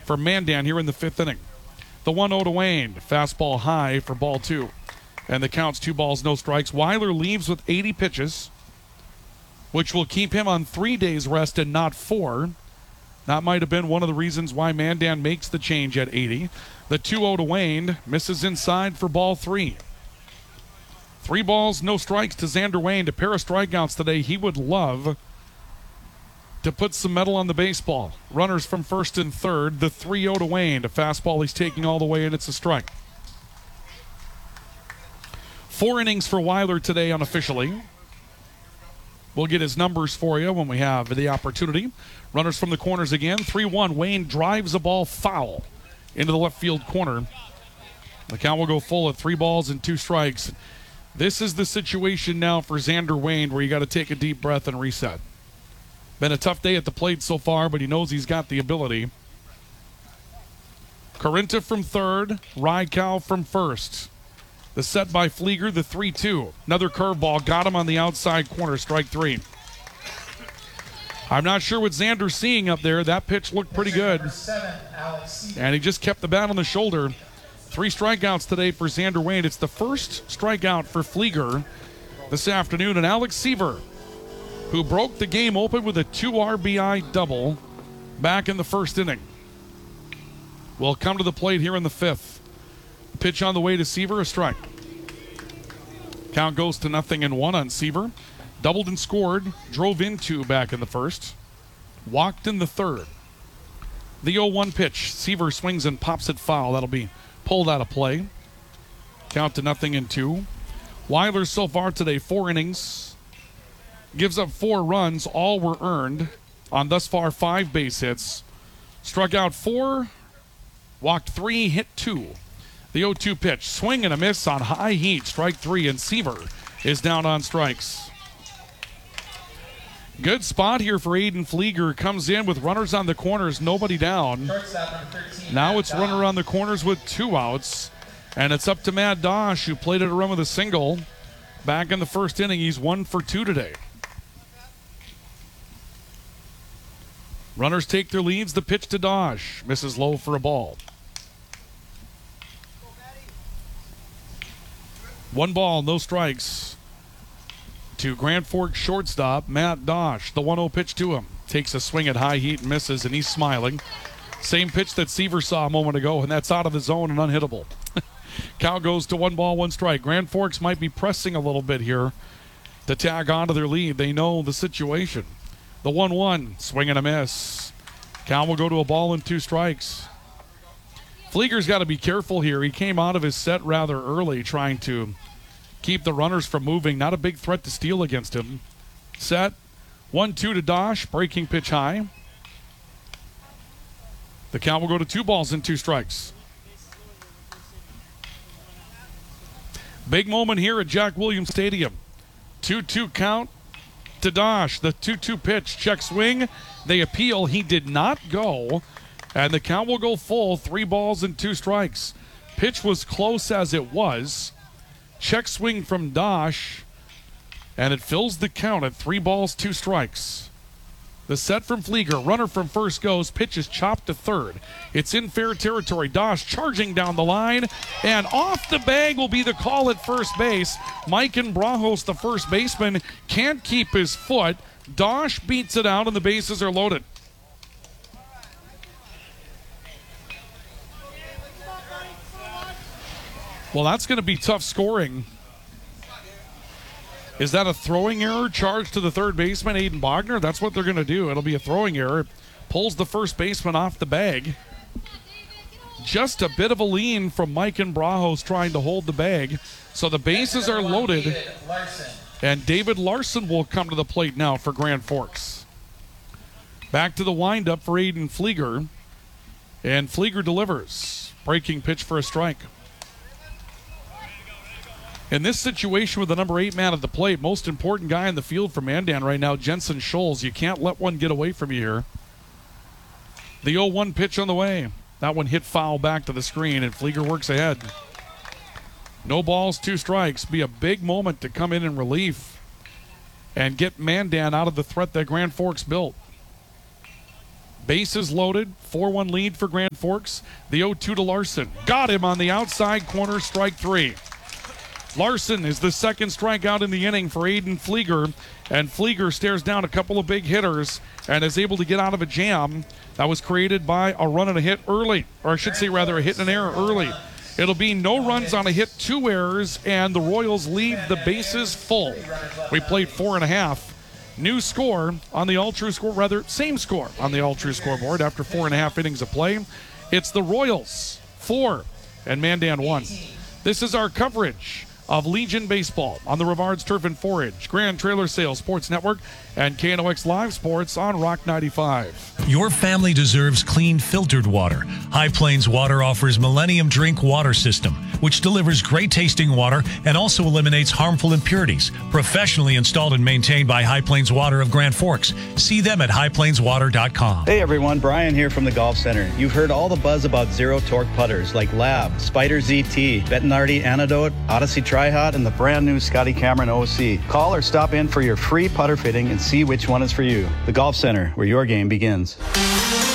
for Mandan here in the 5th inning. The 1-0 to Wayne. Fastball high for ball 2. And the count's 2 balls, no strikes. Weiler leaves with 80 pitches, which will keep him on 3 days rest and not 4. That might have been one of the reasons why Mandan makes the change at 80. The 2-0 to Wayne misses inside for ball 3. 3 balls, no strikes to Xander Wayne. A pair of strikeouts today. He would love to put some metal on the baseball. Runners from first and third. The 3-0 to Wayne. A fastball he's taking all the way, and it's a strike. 4 innings for Weiler today unofficially. We'll get his numbers for you when we have the opportunity. Runners from the corners again. 3-1. Wayne drives a ball foul into the left field corner. The count will go full at 3 balls and 2 strikes. This is the situation now for Xander Wayne where you got to take a deep breath and reset. Been a tough day at the plate so far, but he knows he's got the ability. Carinta from third. Rykow from first. The set by Flieger, the 3-2. Another curveball, got him on the outside corner, strike 3. I'm not sure what Xander's seeing up there. That pitch looked pretty good. And he just kept the bat on the shoulder. 3 strikeouts today for Xander Wayne. It's the first strikeout for Flieger this afternoon. And Alex Seaver, who broke the game open with a 2 RBI double back in the first inning, will come to the plate here in the 5th. Pitch on the way to Seaver, a strike. Count goes to 0-1 on Seaver. Doubled and scored, drove in 2 back in the first. Walked in the third. The 0-1 pitch. Seaver swings and pops it foul. That'll be pulled out of play. Count to 0-2. Weiler so far today, 4 innings. Gives up 4 runs. All were earned on thus far 5 base hits. Struck out 4, walked 3, hit 2. The 0-2 pitch, swing and a miss on high heat, strike 3, and Seaver is down on strikes. Good spot here for Aiden Flieger. Comes in with runners on the corners, nobody down. Now it's runner on the corners with 2 outs, and it's up to Matt Dosh, who played it a run with a single. Back in the first inning, he's 1 for 2 today. Runners take their leads. The pitch to Dosh, misses low for a ball. 1 ball, no strikes to Grand Forks shortstop Matt Dosh. The 1-0 pitch to him. Takes a swing at high heat and misses, and he's smiling. Same pitch that Seaver saw a moment ago, and that's out of the zone and unhittable. Count goes to 1 ball, 1 strike. Grand Forks might be pressing a little bit here to tag on to their lead. They know the situation. The 1-1, swing and a miss. Count will go to a ball and 2 strikes. Flieger's got to be careful here. He came out of his set rather early trying to keep the runners from moving. Not a big threat to steal against him. Set. 1-2 to Dosh. Breaking pitch high. The count will go to 2 balls and 2 strikes. Big moment here at Jack Williams Stadium. 2-2 count to Dosh. The 2-2 pitch. Check swing. They appeal. He did not go. And the count will go full, 3 balls and 2 strikes. Pitch was close as it was. Check swing from Dosh, and it fills the count at 3 balls, 2 strikes. The set from Flieger, runner from first goes, pitch is chopped to third. It's in fair territory. Dosh charging down the line, and off the bag will be the call at first base. Mikan Brajos, the first baseman, can't keep his foot. Dosh beats it out, and the bases are loaded. Well, that's going to be tough scoring. Is that a throwing error charged to the third baseman, Aiden Bogner? That's what they're going to do. It'll be a throwing error. Pulls the first baseman off the bag. Just a bit of a lean from Mikan Brajos trying to hold the bag. So the bases are loaded. And David Larson will come to the plate now for Grand Forks. Back to the windup for Aiden Flieger. And Flieger delivers. Breaking pitch for a strike. In this situation with the number 8 man at the plate, most important guy in the field for Mandan right now, Jensen Scholes. You can't let one get away from you here. The 0-1 pitch on the way. That one hit foul back to the screen, and Flieger works ahead. No balls, 2 strikes. Be a big moment to come in relief and get Mandan out of the threat that Grand Forks built. Bases loaded, 4-1 lead for Grand Forks. The 0-2 to Larson. Got him on the outside corner, strike 3. Larson is the second strikeout in the inning for Aiden Flieger, and Flieger stares down a couple of big hitters and is able to get out of a jam that was created by a run and a hit early, or I should say rather a hit and an error early. It'll be no runs on a hit, 2 errors, and the Royals leave the bases full. We played 4.5. New score on the All-True score, rather same score on the All-True scoreboard after 4.5 innings of play. It's the Royals 4 and Mandan 1. This is our coverage of Legion Baseball on the Rivards Turf and Forage, Grand Trailer Sales Sports Network, and KNOX Live Sports on Rock 95. Your family deserves clean, filtered water. High Plains Water offers Millennium Drink Water System, which delivers great tasting water and also eliminates harmful impurities. Professionally installed and maintained by High Plains Water of Grand Forks. See them at highplainswater.com. Hey everyone, Brian here from the Golf Center. You've heard all the buzz about zero torque putters like Lab, Spider ZT, Bettinardi Antidote, Odyssey Tri-Hot, and the brand new Scotty Cameron OC. Call or stop in for your free putter fitting and see which one is for you. The Golf Center, where your game begins.